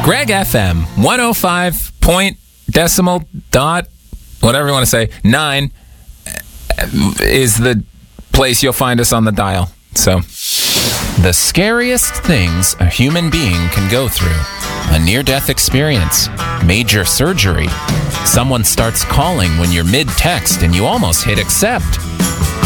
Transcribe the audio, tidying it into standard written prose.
Greg FM 105 point decimal dot, whatever you want to say, 9 is the place you'll find us on the dial. So, the scariest things a human being can go through: a near-death experience, major surgery, someone starts calling when you're mid-text and you almost hit accept,